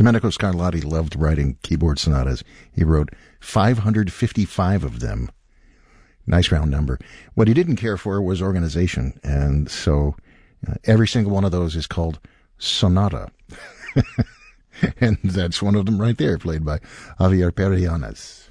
Domenico Scarlatti loved writing keyboard sonatas. He wrote 555 of them. Nice round number. What he didn't care for was organization, and so every single one of those is called sonata. And that's one of them right there, played by Javier Perillanes.